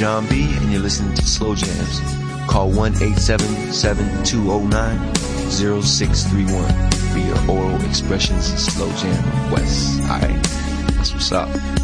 John B, and you're listening to Slow Jams. Call 1-877-720-0631 for your oral expressions in Slow Jam requests. Alright, that's what's up.